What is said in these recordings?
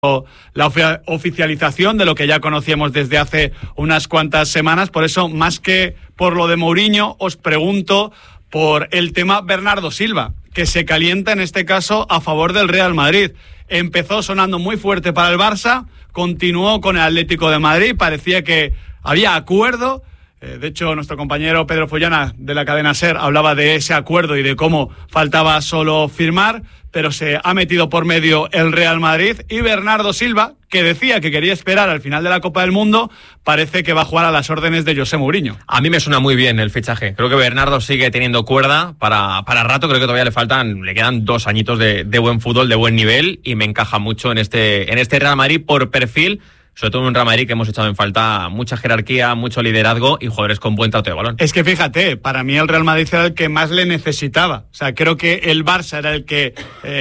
la oficialización de lo que ya conocíamos desde hace unas cuantas semanas. Por eso, más que por lo de Mourinho, os pregunto por el tema Bernardo Silva, que se calienta en este caso a favor del Real Madrid. Empezó sonando muy fuerte para el Barça, continuó con el Atlético de Madrid, parecía que había acuerdo. De hecho, nuestro compañero Pedro Follana de la cadena SER hablaba de ese acuerdo y de cómo faltaba solo firmar, pero se ha metido por medio el Real Madrid, y Bernardo Silva, que decía que quería esperar al final de la Copa del Mundo, parece que va a jugar a las órdenes de José Mourinho. A mí me suena muy bien el fichaje. Creo que Bernardo sigue teniendo cuerda para rato. Creo que todavía le quedan 2 añitos de buen fútbol, de buen nivel, y me encaja mucho en este Real Madrid por perfil. Sobre todo en un Real Madrid que hemos echado en falta mucha jerarquía, mucho liderazgo y jugadores con buen trato de balón. Es que fíjate, para mí el Real Madrid era el que más le necesitaba. O sea, creo que el Barça era el que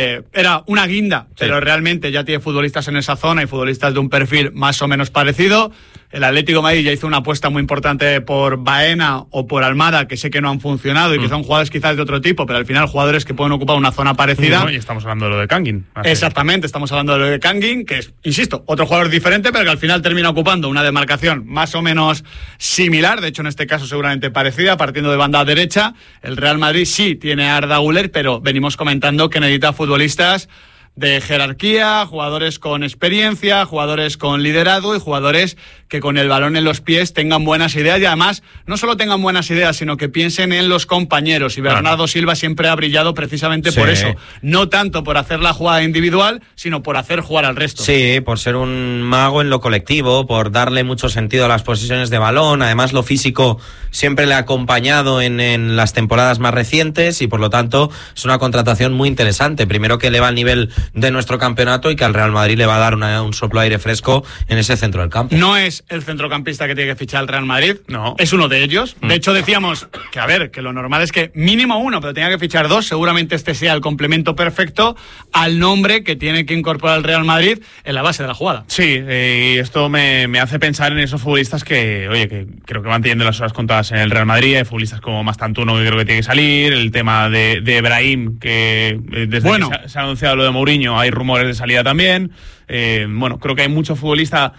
era una guinda, sí, pero realmente ya tiene futbolistas en esa zona y futbolistas de un perfil más o menos parecido. El Atlético de Madrid ya hizo una apuesta muy importante por Baena o por Almada, que sé que no han funcionado y que son jugadores quizás de otro tipo, pero al final jugadores que pueden ocupar una zona parecida. Y estamos hablando de lo de Kangin. Exactamente, estamos hablando de lo de Kangin, que es, insisto, otro jugador diferente, pero que al final termina ocupando una demarcación más o menos similar, de hecho en este caso seguramente parecida, partiendo de banda derecha. El Real Madrid sí tiene a Arda Güler, pero venimos comentando que necesita futbolistas de jerarquía, jugadores con experiencia, jugadores con liderazgo y jugadores que con el balón en los pies tengan buenas ideas, y además no solo tengan buenas ideas, sino que piensen en los compañeros. Y Bernardo Silva siempre ha brillado precisamente por eso, no tanto por hacer la jugada individual, sino por hacer jugar al resto. Sí, por ser un mago en lo colectivo, por darle mucho sentido a las posesiones de balón. Además, lo físico siempre le ha acompañado en las temporadas más recientes, y por lo tanto es una contratación muy interesante. Primero, que eleva el nivel de nuestro campeonato y que al Real Madrid le va a dar un soplo de aire fresco en ese centro del campo. No es el centrocampista que tiene que fichar el Real Madrid, no, es uno de ellos. De hecho, decíamos que, a ver, que lo normal es que mínimo uno, pero tenía que fichar 2. Seguramente este sea el complemento perfecto al nombre que tiene que incorporar el Real Madrid en la base de la jugada. Sí, y esto me hace pensar en esos futbolistas que, oye, que creo que van teniendo las horas contadas en el Real Madrid. Hay futbolistas como Mastantuono, que creo que tiene que salir. El tema de Brahim, que desde que se ha anunciado lo de Mourinho hay rumores de salida también. Creo que hay mucho futbolista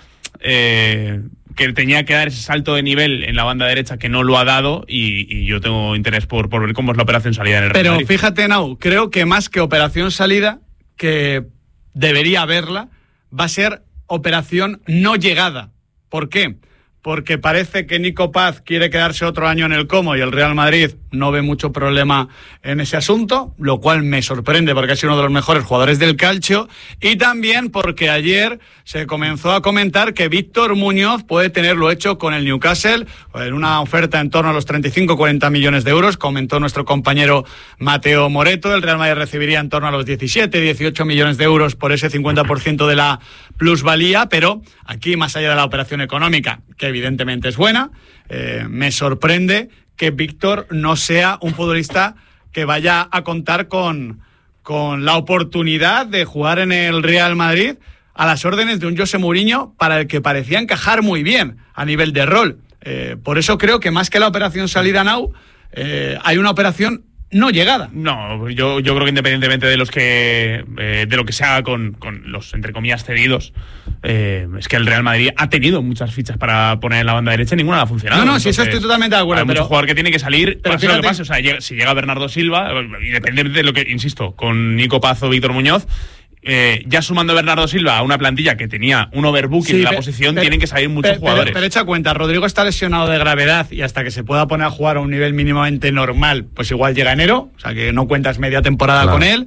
que tenía que dar ese salto de nivel en la banda derecha que no lo ha dado, y yo tengo interés por ver cómo es la operación salida en el Real Madrid. Pero fíjate, Nau, creo que más que operación salida, que debería haberla, va a ser operación no llegada. ¿Por qué? Porque parece que Nico Paz quiere quedarse otro año en el Como y el Real Madrid no ve mucho problema en ese asunto, lo cual me sorprende porque ha sido uno de los mejores jugadores del calcio, y también porque ayer se comenzó a comentar que Víctor Muñoz puede tenerlo hecho con el Newcastle en una oferta en torno a los 35-40 millones de euros. Comentó nuestro compañero Mateo Moreto, el Real Madrid recibiría en torno a los 17-18 millones de euros por ese 50% de la plusvalía, pero aquí, más allá de la operación económica, que evidentemente es buena, me sorprende que Víctor no sea un futbolista que vaya a contar con la oportunidad de jugar en el Real Madrid a las órdenes de un José Mourinho, para el que parecía encajar muy bien a nivel de rol. Por eso creo que más que la operación salida now, hay una operación no llegada. No, yo creo que independientemente de lo que se haga con los, entre comillas, cedidos, es que el Real Madrid ha tenido muchas fichas para poner en la banda derecha y ninguna ha funcionado. No, sí, eso estoy totalmente de acuerdo. Hay mucho jugador que tiene que salir, pero pase lo que pase. O sea, si llega Bernardo Silva, y depende de lo que, insisto, con Nico Paz o Víctor Muñoz, ya sumando a Bernardo Silva a una plantilla que tenía un overbooking en la posición, tienen que salir muchos jugadores. Pero echa cuenta, Rodrigo está lesionado de gravedad, y hasta que se pueda poner a jugar a un nivel mínimamente normal, pues igual llega enero, o sea que no cuentas media temporada con él.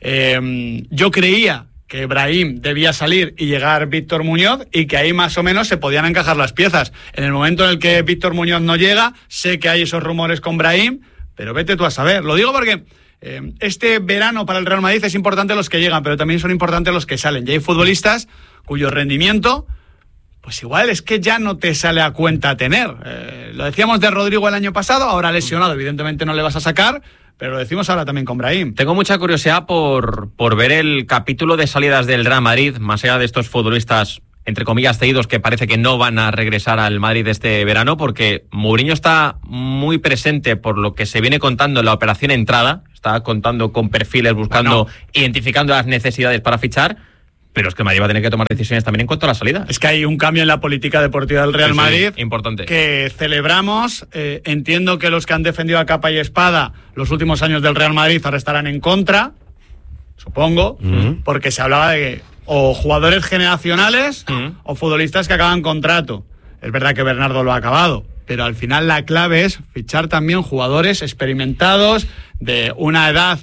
Yo creía que Brahim debía salir y llegar Víctor Muñoz, y que ahí más o menos se podían encajar las piezas. En el momento en el que Víctor Muñoz no llega, sé que hay esos rumores con Brahim, pero vete tú a saber. Lo digo porque este verano para el Real Madrid es importante los que llegan, pero también son importantes los que salen. Y hay futbolistas cuyo rendimiento, pues igual es que ya no te sale a cuenta tener. Lo decíamos de Rodrigo el año pasado, ahora lesionado, evidentemente no le vas a sacar, pero lo decimos ahora también con Brahim. Tengo mucha curiosidad por ver el capítulo de salidas del Real Madrid, más allá de estos futbolistas, entre comillas, cedidos, que parece que no van a regresar al Madrid este verano, porque Mourinho está muy presente por lo que se viene contando en la operación entrada, está contando con perfiles, buscando, identificando las necesidades para fichar, Pero es que el Madrid va a tener que tomar decisiones también en cuanto a la salida. Es que hay un cambio en la política deportiva del Real Madrid. Importante. Que celebramos. Entiendo que los que han defendido a capa y espada los últimos años del Real Madrid ahora estarán en contra, supongo, porque se hablaba de o jugadores generacionales o futbolistas que acaban contrato. Es verdad que Bernardo lo ha acabado, pero al final la clave es fichar también jugadores experimentados de una edad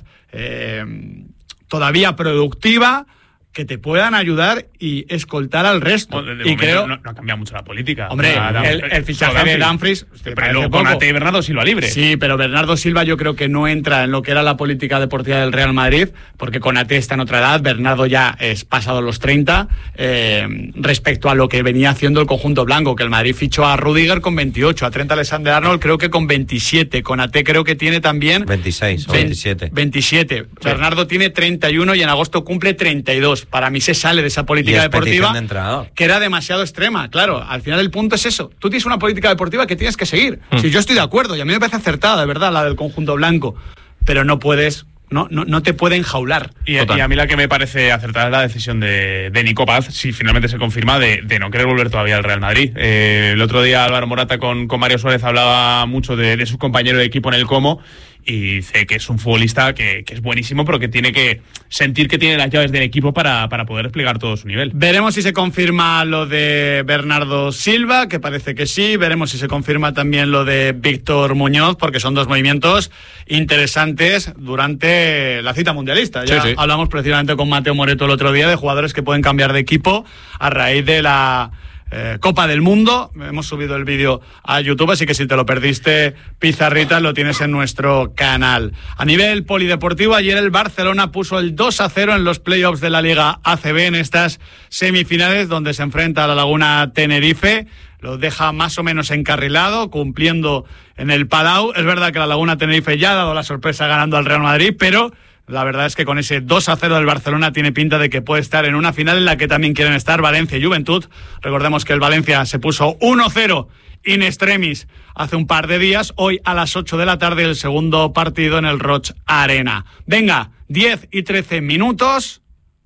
todavía productiva, que te puedan ayudar y escoltar al resto. Y creo no ha cambiado mucho la política. Hombre, el fichaje de Dumfries, pero con Ate y Bernardo Silva libre. Sí, pero Bernardo Silva yo creo que no entra en lo que era la política deportiva del Real Madrid, porque con Ate está en otra edad, Bernardo ya es pasado los 30, respecto a lo que venía haciendo el conjunto blanco, que el Madrid fichó a Rüdiger con 28, a Trent Alexander-Arnold creo que con 27, con Ate creo que tiene también 26 o 27. 27. Sí. Bernardo tiene 31 y en agosto cumple 32. Para mí se sale de esa política deportiva que era demasiado extrema. Claro, al final el punto es eso. Tú tienes una política deportiva que tienes que seguir. Si yo estoy de acuerdo y a mí me parece acertada, de verdad, la del conjunto blanco, pero no puedes... No te pueden jaular. Y a mí la que me parece acertada es la decisión de Nico Paz, si finalmente se confirma, de no querer volver todavía al Real Madrid. El otro día Álvaro Morata con Mario Suárez hablaba mucho de su compañero de equipo en el Como, y dice que es un futbolista que es buenísimo, pero que tiene que sentir que tiene las llaves del equipo para poder desplegar todo su nivel. Veremos si se confirma lo de Bernardo Silva, que parece que sí. Veremos si se confirma también lo de Víctor Muñoz, porque son dos movimientos interesantes durante la cita mundialista. Ya hablamos precisamente con Mateo Moreto el otro día de jugadores que pueden cambiar de equipo a raíz de la Copa del Mundo. Hemos subido el vídeo a YouTube, así que si te lo perdiste, pizarritas, lo tienes en nuestro canal. A nivel polideportivo, ayer el Barcelona puso el 2-0 en los playoffs de la Liga ACB en estas semifinales, donde se enfrenta a la Laguna Tenerife. Lo deja más o menos encarrilado, cumpliendo en el Palau. Es verdad que la Laguna Tenerife ya ha dado la sorpresa ganando al Real Madrid, pero la verdad es que con ese 2-0 del Barcelona tiene pinta de que puede estar en una final en la que también quieren estar Valencia y Juventud. Recordemos que el Valencia se puso 1-0 in extremis hace un par de días. Hoy a las 8 de la tarde el segundo partido en el Roig Arena. Venga, 10 y 13 minutos.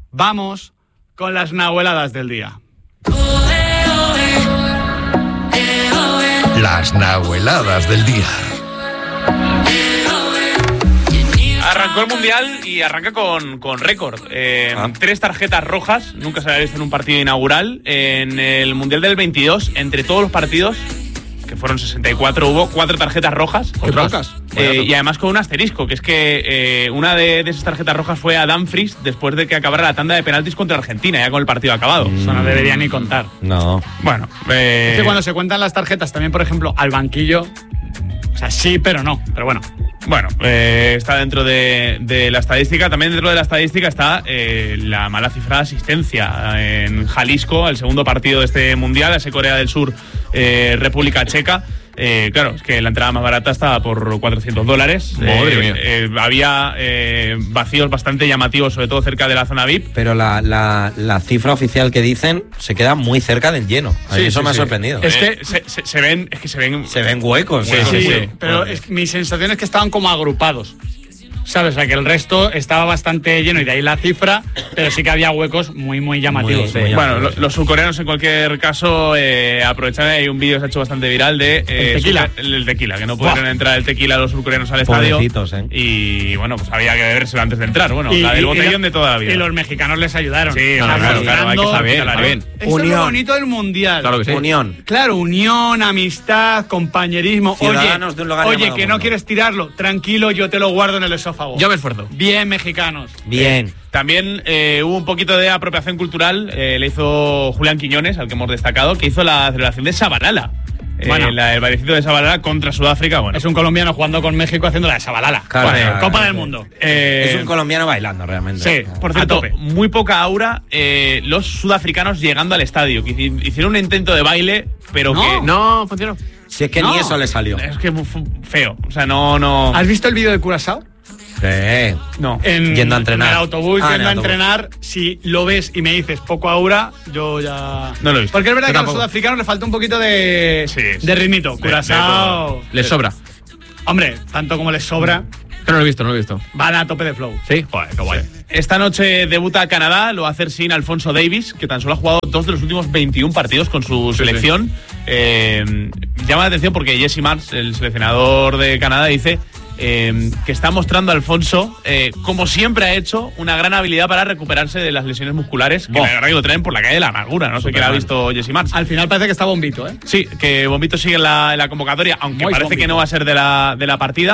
Vamos con las nahueladas del día. Las nahueladas del día. Arrancó el Mundial y arranca con récord. 3 tarjetas rojas, nunca se había visto en un partido inaugural. En el Mundial del 22, entre todos los partidos, que fueron 64, hubo 4 tarjetas rojas. ¿Qué rocas? Y además con un asterisco, que es que una de esas tarjetas rojas fue a Dumfries después de que acabara la tanda de penaltis contra Argentina, ya con el partido acabado. Eso no debería ni contar. No. Bueno, es que cuando se cuentan las tarjetas también, por ejemplo, al banquillo, o sea, sí, pero no, pero bueno. Bueno, está dentro de la estadística. También dentro de la estadística está la mala cifra de asistencia en Jalisco, al segundo partido de este Mundial, ese Corea del Sur, República Checa. Claro, es que la entrada más barata estaba por $400. Madre mía. Había vacíos bastante llamativos, sobre todo cerca de la zona VIP. Pero la cifra oficial que dicen se queda muy cerca del lleno. Eso me ha sorprendido. Es que se ven huecos. Sí, pero mi sensación es que estaban como agrupados, ¿sabes? O sea, que el resto estaba bastante lleno y de ahí la cifra, pero sí que había huecos muy, muy llamativos. Muy bueno, los surcoreanos en cualquier caso aprovecharon. Hay un vídeo que se ha hecho bastante viral de el tequila. El tequila, que no pudieron entrar el tequila los surcoreanos al estadio. Y bueno, pues había que bebérselo antes de entrar. Bueno, la del botellón de toda la vida. Y los mexicanos les ayudaron. Sí, claro, hay que saber. Esto es lo bonito del Mundial. Claro que sí. Unión. Claro, unión, amistad, compañerismo. Ciudadanos de un lugar oye, llamado que no mundo. quieres tirarlo, tranquilo, yo te lo guardo en el esófago. Yo me esfuerzo. Bien, mexicanos. Bien. También hubo un poquito de apropiación cultural, le hizo Julián Quiñones, al que hemos destacado, que hizo la celebración de Shabalala. Bueno. El bailecito de Shabalala contra Sudáfrica. Bueno. Es un colombiano jugando con México haciendo la de Shabalala. Claro, Copa del Mundo. Es un colombiano bailando realmente. Sí, por cierto, muy poca aura los sudafricanos llegando al estadio, que hicieron un intento de baile, pero que no funcionó. Si es que ni eso le salió. Es que feo. O sea, no. ¿Has visto el vídeo de Curazao? Sí. No. Yendo a entrenar. En el autobús, en yendo el a autobús. entrenar. Si lo ves y me dices poco aura, yo ya... No lo he visto. Porque es verdad Yo que a los tampoco. sudafricanos le falta un poquito de ritmito. Curazao... Les sobra. Hombre, tanto como les sobra... No lo he visto. Van a tope de flow. Sí, joder, qué guay. Esta noche debuta Canadá, lo va a hacer sin Alfonso Davies, que tan solo ha jugado 2 de los últimos 21 partidos con su selección. Llama la atención porque Jesse Marsh, el seleccionador de Canadá, dice que está mostrando a Alfonso, como siempre ha hecho, una gran habilidad para recuperarse de las lesiones musculares, que la verdad que lo traen por la calle de la amargura. No sé qué le ha visto Jesse Marsh. Al final parece que está Bombito, ¿eh? Sí, que Bombito sigue en la convocatoria, aunque Muy parece Bombito. que no va a ser de la partida.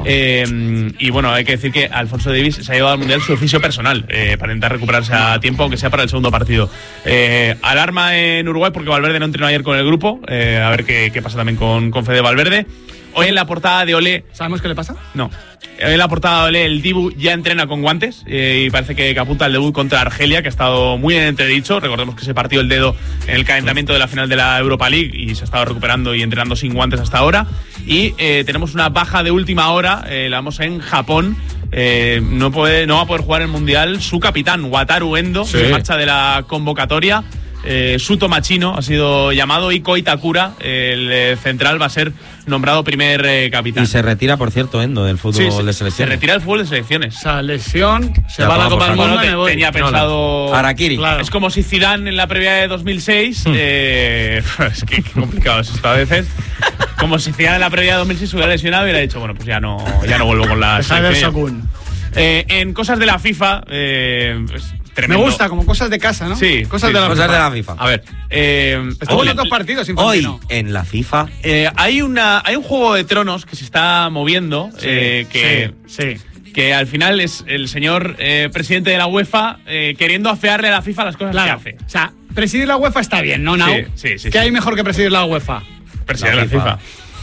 Y bueno, hay que decir que Alfonso Davies se ha llevado al Mundial su oficio personal para intentar recuperarse a tiempo, aunque sea para el segundo partido. Alarma en Uruguay porque Valverde no entrenó ayer con el grupo. A ver qué pasa también con Fede Valverde. Hoy en la portada de Olé... ¿Sabemos qué le pasa? No. Hoy en la portada de Olé el Dibu ya entrena con guantes y parece que apunta al debut contra Argelia, que ha estado muy en entredicho. Recordemos que se partió el dedo en el calentamiento de la final de la Europa League y se ha estado recuperando y entrenando sin guantes hasta ahora. Y tenemos una baja de última hora, la vamos en Japón. No va a poder jugar el Mundial su capitán, Wataru Endo, se marcha de la convocatoria. Suto Machino ha sido llamado y Ko Itakura, el central, va a ser nombrado primer capitán. Y se retira, por cierto, Endo, del fútbol de selecciones. Se retira del fútbol de selecciones. Esa lesión, se Ya, va a la vamos, Copa del por Mundo y me voy. Tenía pensado... Harakiri. Claro. Es como si Zidane en la previa de 2006... es que qué complicado es esto a veces. Como si Zidane en la previa de 2006 se hubiera lesionado y hubiera dicho, bueno, pues ya no vuelvo con la Deja de ver selección. Sokun. En cosas de la FIFA... pues, Me tremendo. gusta, como cosas de casa, ¿no? Sí, cosas sí, de la Cosas FIFA. de la FIFA. A ver, Estuvo en otros partidos, Hoy, Infantino. en la FIFA, hay un Juego de Tronos que se está moviendo, Sí. que al final es el señor presidente de la UEFA queriendo afearle a la FIFA las cosas Claro. que hace. O sea, presidir la UEFA está bien, ¿no, Nau? Sí. ¿Qué hay mejor que presidir la UEFA? Presidente de la FIFA.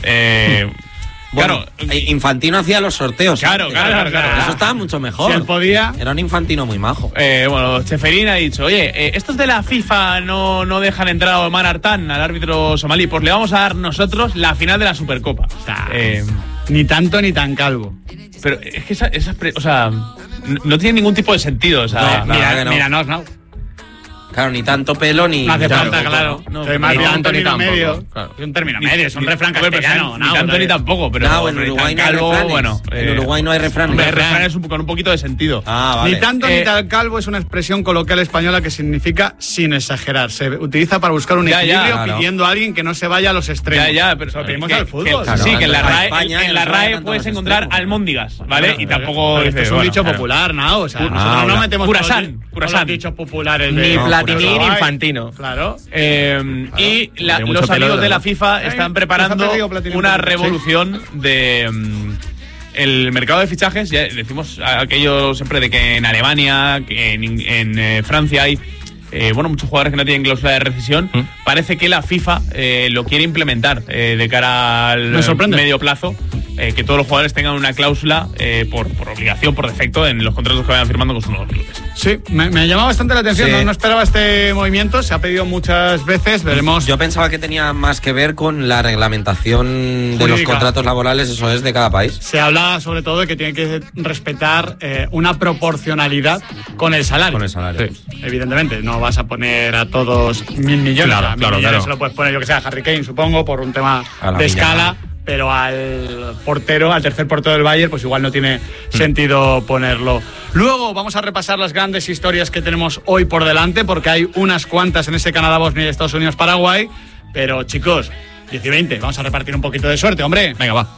bueno, Claro. Infantino hacía los sorteos. Claro. Eso estaba mucho mejor. Si él podía. Era un Infantino muy majo. Bueno, Cheferín ha dicho, oye, estos de la FIFA no dejan entrar a Omar Artan, al árbitro somalí, pues le vamos a dar nosotros la final de la Supercopa. Ni tanto ni tan calvo. Pero es que o sea, no tiene ningún tipo de sentido. O sea, No, que no. Míranos, Nau. Claro, ni tanto pelo ni... No hace Claro, falta, claro. no, Soy más ni bien un tanto ni término tampoco, medio. claro. Es un término medio, es un refrán Hombre, castellano. ni tanto ni tampoco, pero No, en Uruguay no hay calvo, refranes. bueno. En Uruguay no hay refranes. Hombre, refrán es con un poquito de sentido. Ah, vale. Ni tanto ni tan calvo es una expresión coloquial española que significa sin exagerar. Se utiliza para buscar un Ya, equilibrio claro. pidiendo a alguien que no se vaya a los extremos. Pero Se lo pedimos que- al fútbol. Claro, sí, que en la tanto RAE, España, en la no RAE tanto puedes los encontrar extremos. almóndigas, ¿vale? Bueno, y tampoco... Esto es un dicho popular, ¿no? O sea, nosotros no ahora. metemos Curasán. todos los dichos populares. ni de Platini ni Uruguay. Infantino. Claro. Y Tiene mucho los pelo, amigos de de la verdad. FIFA están se ha preparando perdido Platini una un poquito, revolución de el mercado de fichajes. Ya decimos aquello siempre de que en Alemania, que en Francia hay muchos jugadores que no tienen cláusula de rescisión. Parece que la FIFA lo quiere implementar de cara al Me sorprende. medio plazo. Que todos los jugadores tengan una cláusula por obligación, por defecto, en los contratos que vayan firmando con sus nuevos clubes. Sí, me llama bastante la atención. Sí. No esperaba este movimiento. Se ha pedido muchas veces. Veremos. Yo pensaba que tenía más que ver con la reglamentación de los Jurídica. contratos laborales, eso es, de cada país. Se habla sobre todo de que tiene que respetar una proporcionalidad con el salario. Con el salario. Sí, evidentemente, no vas a poner a todos 1.000 millones. Claro, A 1.000 claro, millones claro. se lo puedes poner, yo que sé, a Harry Kane, supongo, por un tema A la de Viña. escala. Pero al portero, al tercer portero del Bayern, pues igual no tiene sentido ponerlo. Luego vamos a repasar las grandes historias que tenemos hoy por delante, porque hay unas cuantas en ese Canadá, Bosnia y Estados Unidos, Paraguay. Pero chicos, 10 y 20, vamos a repartir un poquito de suerte, hombre. Venga, va.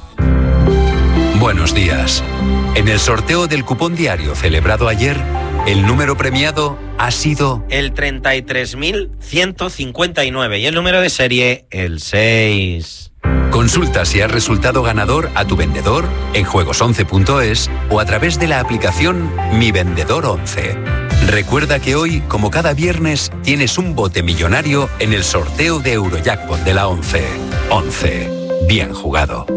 Buenos días. En el sorteo del cupón diario celebrado ayer, el número premiado ha sido El 33.159 y el número de serie, el 6. Consulta si has resultado ganador a tu vendedor en juegos11.es o a través de la aplicación Mi Vendedor 11. Recuerda que hoy, como cada viernes, tienes un bote millonario en el sorteo de Eurojackpot de la 11. 11. Bien jugado.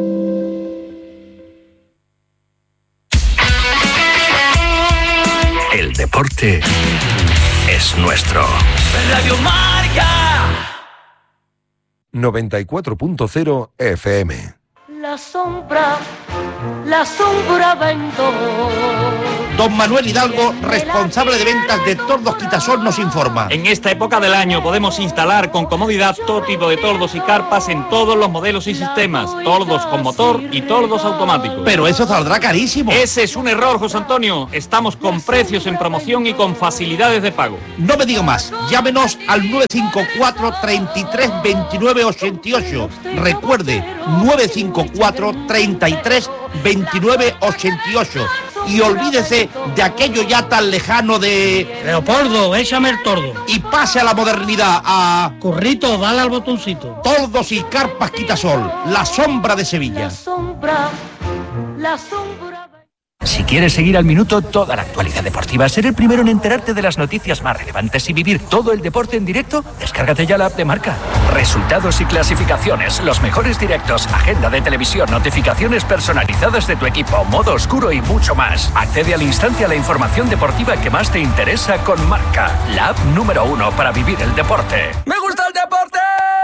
El deporte es nuestro. Radio Marca. 94.0 FM. La sombra vendo. Don Manuel Hidalgo, responsable de ventas de Tordos Quitasol, nos informa. En esta época del año podemos instalar con comodidad todo tipo de tordos y carpas en todos los modelos y sistemas, tordos con motor y tordos automáticos. Pero eso saldrá carísimo. Ese es un error, José Antonio. Estamos con precios en promoción y con facilidades de pago. No me diga más, llámenos al 954 33 29 88. Recuerde, 954 33 29 88. Y olvídese de aquello ya tan lejano de... Leopoldo, échame el tordo. Y pase a la modernidad, a... Currito, dale al botoncito. Tordos y carpas Quitasol, la sombra de Sevilla. La sombra. Si quieres seguir al minuto toda la actualidad deportiva, ser el primero en enterarte de las noticias más relevantes y vivir todo el deporte en directo, descárgate ya la app de Marca. Resultados y clasificaciones, los mejores directos, agenda de televisión, notificaciones personalizadas de tu equipo, modo oscuro y mucho más. Accede al instante a la información deportiva que más te interesa con Marca, la app número 1 para vivir el deporte. ¡Me gusta el deporte!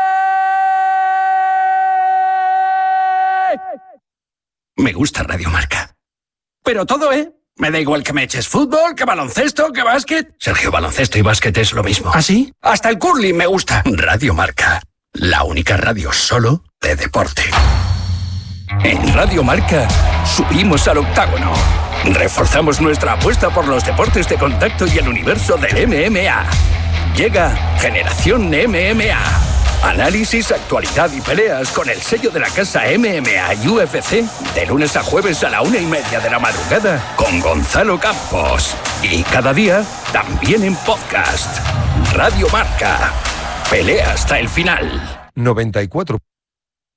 Me gusta Radio Marca. Pero todo, Me da igual que me eches fútbol, que baloncesto, que básquet. Sergio, baloncesto y básquet es lo mismo. ¿Ah, sí? Hasta el curling me gusta. Radio Marca, la única radio solo de deporte. En Radio Marca, subimos al octágono. Reforzamos nuestra apuesta por los deportes de contacto y el universo del MMA. Llega Generación MMA. Análisis, actualidad y peleas con el sello de la casa MMA y UFC de lunes a jueves a la 1:30 de la madrugada con Gonzalo Campos. Y cada día también en podcast. Radio Marca. Pelea hasta el final. 94.